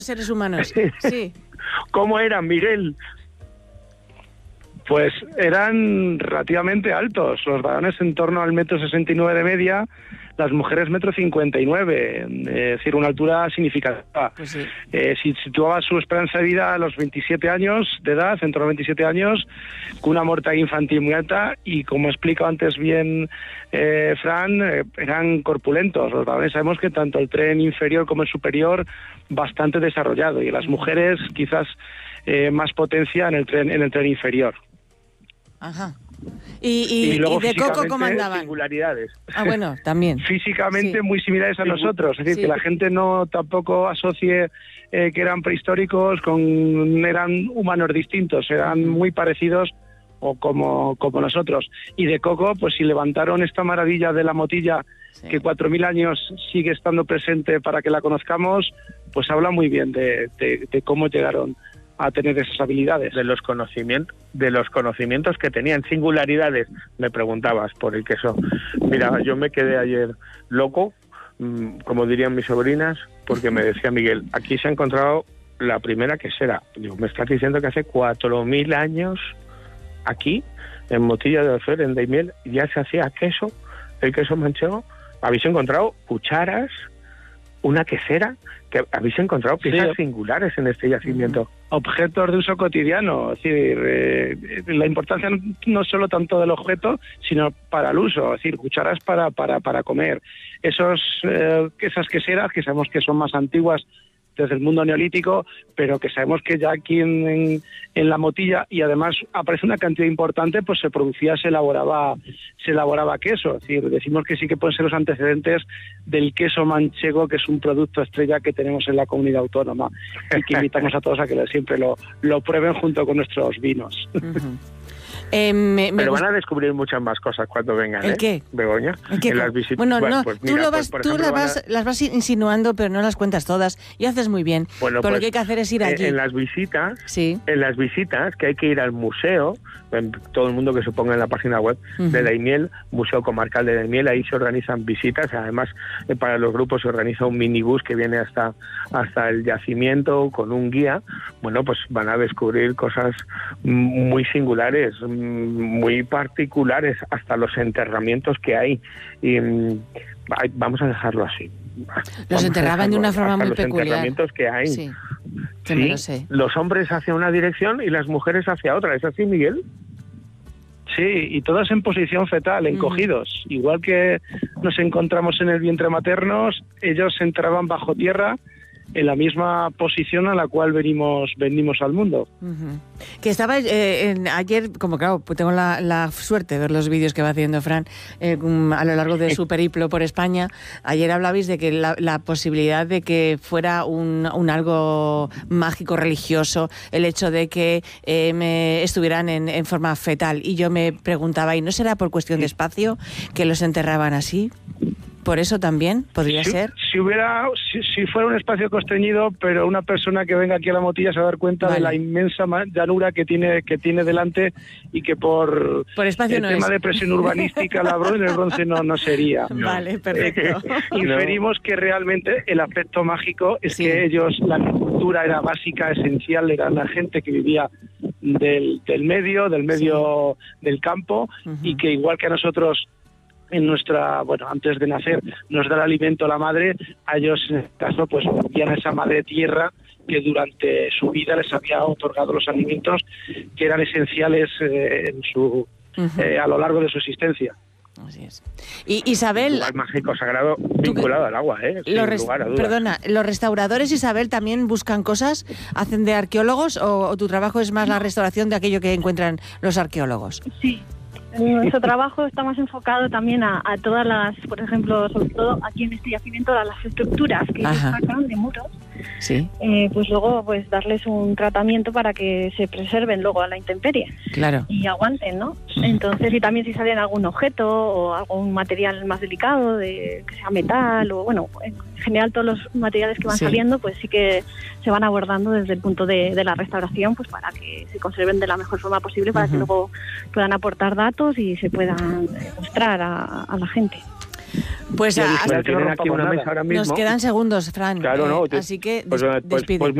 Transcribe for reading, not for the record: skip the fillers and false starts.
seres humanos. Sí. ¿Cómo eran, Miguel? Pues eran relativamente altos, los varones en torno al 1,69 m de media, las mujeres 1,59 m, es decir, una altura significativa. Pues sí. Si situaba su esperanza de vida a los 27 años de edad, en torno a 27 años, con una mortalidad infantil muy alta y, como explicado antes bien Fran, eran corpulentos. Los varones sabemos que tanto el tren inferior como el superior bastante desarrollado, y las mujeres quizás más potencia en el tren inferior. Ajá. ¿Y luego, de Coco cómo andaban? Singularidades. Ah, bueno, también. Físicamente Sí. muy similares a nosotros, es decir, que la gente no tampoco asocie que eran prehistóricos eran humanos distintos, eran muy parecidos o como nosotros. Y de Coco, pues si levantaron esta maravilla de la motilla, Sí. que 4.000 años sigue estando presente para que la conozcamos, pues habla muy bien de cómo llegaron a tener esas habilidades. De los conocimientos que tenían. Singularidades, me preguntabas por el queso. Mira, yo me quedé ayer loco, como dirían mis sobrinas, porque me decía Miguel, aquí se ha encontrado la primera quesera. Digo, me estás diciendo que hace 4.000 años aquí, en Motilla de Alfer, en Daimiel, ya se hacía queso, el queso manchego. Habéis encontrado cucharas, una quesera, que habéis encontrado piezas singulares en este yacimiento. Objetos de uso cotidiano, es decir, la importancia no solo tanto del objeto, sino para el uso, es decir, cucharas para comer. Esas queseras, que sabemos que son más antiguas desde el mundo neolítico, pero que sabemos que ya aquí en la Motilla, y además aparece una cantidad importante, pues se elaboraba queso. Es decir, decimos que sí que pueden ser los antecedentes del queso manchego, que es un producto estrella que tenemos en la comunidad autónoma, y que invitamos a todos a que siempre lo prueben junto con nuestros vinos. Uh-huh. Pero van a descubrir muchas más cosas cuando vengan. ¿El qué? Begoña, ¿El qué? en las visitas. Bueno, no, pues tú, mira, las vas insinuando, pero no las cuentas todas, y haces muy bien. Bueno, pero pues, lo que hay que hacer es ir allí. En las visitas, sí. Que hay que ir al museo, todo el mundo que se ponga en la página web de Daimiel, Museo Comarcal de Daimiel, ahí se organizan visitas. Además, para los grupos se organiza un minibús que viene hasta el yacimiento con un guía. Bueno, pues van a descubrir cosas muy singulares, muy particulares, hasta los enterramientos que hay. Y vamos a dejarlo así. Los enterraban de una forma muy los peculiar. Los enterramientos que hay. Sí, que me lo sé. Los hombres hacia una dirección y las mujeres hacia otra. ¿Es así, Miguel? Sí, y todas en posición fetal, encogidos. Igual que nos encontramos en el vientre maternos, ellos se enterraban bajo tierra, en la misma posición a la cual venimos al mundo. Que estaba ayer, como claro, pues tengo la suerte de ver los vídeos que va haciendo Fran a lo largo de su periplo por España. Ayer hablabais de que la posibilidad de que fuera un algo mágico, religioso, el hecho de que estuvieran en forma fetal. Y yo me preguntaba, ¿y no será por cuestión de espacio que los enterraban así? ¿Por eso también podría ser? Si fuera un espacio constreñido, pero una persona que venga aquí a la Motilla se va a dar cuenta de la inmensa llanura que tiene delante, y que por espacio el tema de presión urbanística en el bronce no sería. Vale, perfecto. Inferimos que realmente el aspecto mágico es que ellos, la agricultura era básica, esencial, era la gente que vivía del medio del campo, y que igual que a nosotros antes de nacer nos da el alimento la madre, a ellos en este caso pues volvían a esa madre tierra que durante su vida les había otorgado los alimentos que eran esenciales a lo largo de su existencia. Así es. Y Isabel... Un lugar mágico sagrado vinculado al agua, sin lugar a dudas. Perdona, ¿los restauradores, Isabel, también buscan cosas? ¿Hacen de arqueólogos o tu trabajo es más la restauración de aquello que encuentran los arqueólogos? Sí. Nuestro trabajo está más enfocado también a todas las, por ejemplo, sobre todo aquí en este yacimiento, a las estructuras que ellos sacan de muros. Sí. Pues luego darles un tratamiento para que se preserven luego a la intemperie. Claro. Y aguanten, ¿no? Entonces, y también si salen algún objeto o algún material más delicado, que sea metal o, bueno, en general todos los materiales que van saliendo, pues sí que se van abordando desde el punto de la restauración, pues para que se conserven de la mejor forma posible, para que luego puedan aportar datos y se puedan mostrar a la gente. Pues Y adicional Tienen que no aquí rompamos una nada. mesa ahora mismo. nos quedan segundos, Fran. Claro, no. Así que pues despide.